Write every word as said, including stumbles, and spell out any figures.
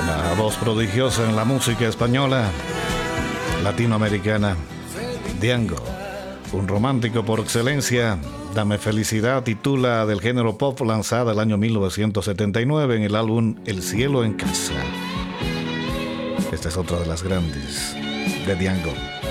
Una voz prodigiosa en la música española, latinoamericana. Diango, un romántico por excelencia. Dame felicidad, titula del género pop, lanzada el año mil novecientos setenta y nueve en el álbum El cielo en casa. Esta es otra de las grandes de Diango.